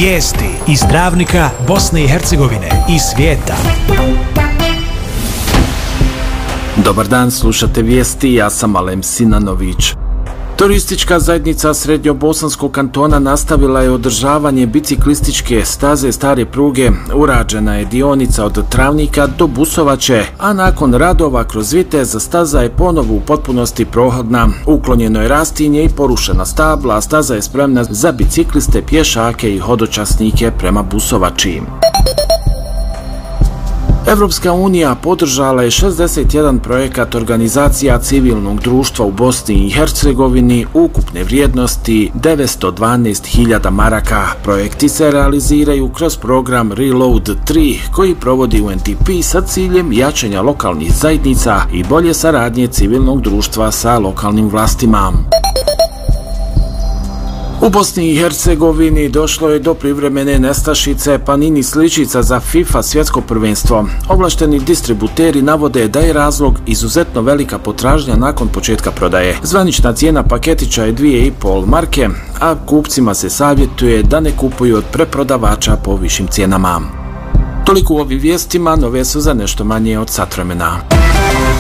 Vijesti iz Travnika, Bosne i Hercegovine i svijeta. Dobar dan, slušate vijesti, ja sam Alem Sinanović. Turistička zajednica Srednjobosanskog kantona nastavila je održavanje biciklističke staze stare pruge. Urađena je dionica od Travnika do Busovače, a nakon radova kroz Vitez staza je ponovo u potpunosti prohodna. Uklonjeno je rastinje i porušena stabla, a staza je spremna za bicikliste, pješake i hodočasnike prema Busovači. Evropska unija podržala je 61 projekat organizacija civilnog društva u Bosni i Hercegovini ukupne vrijednosti 912.000 maraka. Projekti se realiziraju kroz program Reload 3 koji provodi UNDP sa ciljem jačanja lokalnih zajednica i bolje saradnje civilnog društva sa lokalnim vlastima. U Bosni i Hercegovini došlo je do privremene nestašice panini sličica za FIFA svjetsko prvenstvo. Ovlašteni distributeri navode da je razlog izuzetno velika potražnja nakon početka prodaje. Zvanična cijena paketića je 2,5 marke, a kupcima se savjetuje da ne kupuju od preprodavača po višim cijenama. Toliko u ovim vijestima, nove su za nešto manje od sat vremena.